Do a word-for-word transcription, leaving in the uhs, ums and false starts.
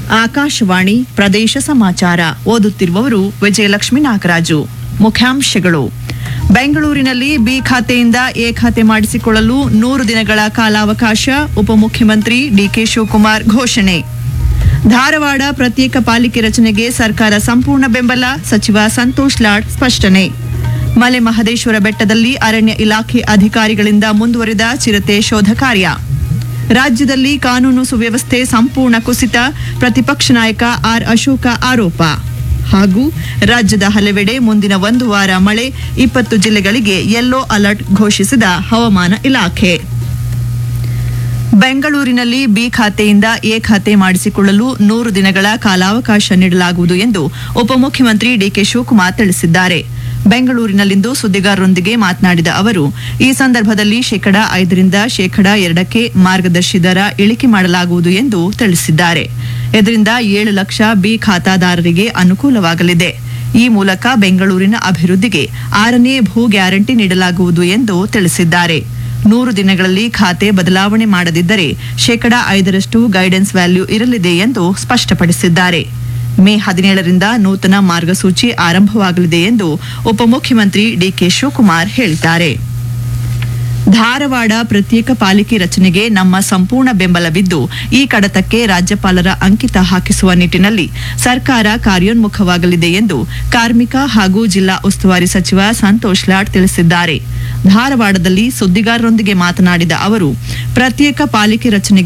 ಆಕಾಶವಾಣಿ ಪ್ರದೇಶ ಸಮಾಚಾರ ಓದುತ್ತಿರುವವರು ವಿಜಯಲಕ್ಷ್ಮಿ ನಾಗರಾಜು. ಮುಖ್ಯಾಂಶಗಳು: ಬೆಂಗಳೂರಿನಲ್ಲಿ ಬಿ ಖಾತೆಯಿಂದ ಎ ಖಾತೆ ಮಾಡಿಸಿಕೊಳ್ಳಲು ನೂರು ದಿನಗಳ ಕಾಲಾವಕಾಶ, ಉಪಮುಖ್ಯಮಂತ್ರಿ ಡಿಕೆ ಶಿವಕುಮಾರ್ ಘೋಷಣೆ. ಧಾರವಾಡ ಪ್ರತ್ಯೇಕ ಪಾಲಿಕೆ ರಚನೆಗೆ ಸರ್ಕಾರ ಸಂಪೂರ್ಣ ಬೆಂಬಲ, ಸಚಿವ ಸಂತೋಷ್ ಲಾಡ್ ಸ್ಪಷ್ಟನೆ. ಮಲೆ ಮಹದೇಶ್ವರ ಬೆಟ್ಟದಲ್ಲಿ ಅರಣ್ಯ ಇಲಾಖೆ ಅಧಿಕಾರಿಗಳಿಂದ ಮುಂದುವರಿದ ಚಿರತೆ ಶೋಧ ಕಾರ್ಯ. ರಾಜ್ಯದಲ್ಲಿ ಕಾನೂನು ಸುವ್ಯವಸ್ಥೆ ಸಂಪೂರ್ಣ ಕುಸಿತ, ಪ್ರತಿಪಕ್ಷ ನಾಯಕ ಆರ್ ಅಶೋಕ ಆರೋಪ. ಹಾಗೂ ರಾಜ್ಯದ ಹಲವೆಡೆ ಮುಂದಿನ ಒಂದು ವಾರ ಮಳೆ, ಇಪ್ಪತ್ತು ಜಿಲ್ಲೆಗಳಿಗೆ ಯೆಲ್ಲೋ ಅಲರ್ಟ್ ಘೋಷಿಸಿದ ಹವಾಮಾನ ಇಲಾಖೆ. ಬೆಂಗಳೂರಿನಲ್ಲಿ ಬಿ ಖಾತೆಯಿಂದ ಎ ಖಾತೆ ಮಾಡಿಸಿಕೊಳ್ಳಲು ನೂರು ದಿನಗಳ ಕಾಲಾವಕಾಶ ನೀಡಲಾಗುವುದು ಎಂದು ಉಪಮುಖ್ಯಮಂತ್ರಿ ಡಿಕೆ ಶಿವಕುಮಾರ್ ತಿಳಿಸಿದ್ದಾರೆ. ಬೆಂಗಳೂರಿನಲ್ಲಿಂದು ಸುದ್ದಿಗಾರರೊಂದಿಗೆ ಮಾತನಾಡಿದ ಅವರು, ಈ ಸಂದರ್ಭದಲ್ಲಿ ಶೇಕಡಾ ಐದರಿಂದ ಶೇಕಡಾ ಎರಡಕ್ಕೆ ಮಾರ್ಗದರ್ಶಿ ದರ ಇಳಿಕೆ ಮಾಡಲಾಗುವುದು ಎಂದು ತಿಳಿಸಿದ್ದಾರೆ. ಇದರಿಂದ ಏಳು ಲಕ್ಷ ಬಿ ಖಾತಾದಾರರಿಗೆ ಅನುಕೂಲವಾಗಲಿದೆ. ಈ ಮೂಲಕ ಬೆಂಗಳೂರಿನ ಅಭಿವೃದ್ಧಿಗೆ ಆರನೇ ಭೂ ಗ್ಯಾರಂಟಿ ನೀಡಲಾಗುವುದು ಎಂದು ತಿಳಿಸಿದ್ದಾರೆ. ನೂರು ದಿನಗಳಲ್ಲಿ ಖಾತೆ ಬದಲಾವಣೆ ಮಾಡದಿದ್ದರೆ ಶೇಕಡಾ ಐದರಷ್ಟು ಗೈಡೆನ್ಸ್ ವ್ಯಾಲ್ಯೂ ಇರಲಿದೆ ಎಂದು ಸ್ಪಷ್ಟಪಡಿಸಿದ್ದಾರೆ. ಮೇ ಹದಿನೇಳರಿಂದ ನೂತನ ಮಾರ್ಗಸೂಚಿ ಆರಂಭವಾಗಲಿದೆ ಎಂದು ಉಪಮುಖ್ಯಮಂತ್ರಿ ಡಿಕೆ ಶಿವಕುಮಾರ್ ಹೇಳಿದ್ದಾರೆ. ಧಾರವಾಡ ಪ್ರತ್ಯೇಕ ಪಾಲಿಕೆ ರಚನೆಗೆ ನಮ್ಮ ಸಂಪೂರ್ಣ ಬೆಂಬಲವಿದ್ದು, ಈ ಕಡತಕ್ಕೆ ರಾಜ್ಯಪಾಲರ ಅಂಕಿತ ಹಾಕಿಸುವ ನಿಟ್ಟಿನಲ್ಲಿ ಸರ್ಕಾರ ಕಾರ್ಯೋನ್ಮುಖವಾಗಲಿದೆ ಎಂದು ಕಾರ್ಮಿಕ ಹಾಗೂ ಜಿಲ್ಲಾ ಉಸ್ತುವಾರಿ ಸಚಿವ ಸಂತೋಷ್ ಲಾಡ್ ತಿಳಿಸಿದ್ದಾರೆ. ಧಾರವಾಡದಲ್ಲಿ ಸುದ್ದಿಗಾರರೊಂದಿಗೆ ಮಾತನಾಡಿದ ಅವರು, ಪ್ರತ್ಯೇಕ ಪಾಲಿಕೆ ರಚನೆಗೆ